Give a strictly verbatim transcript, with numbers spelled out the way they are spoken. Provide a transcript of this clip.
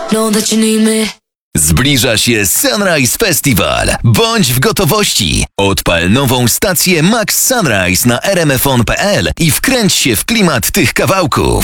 Know that you need me. Zbliża się Sunrise Festival. Bądź w gotowości. Odpal nową stację Max Sunrise na r m f on kropka p l i wkręć się w klimat tych kawałków.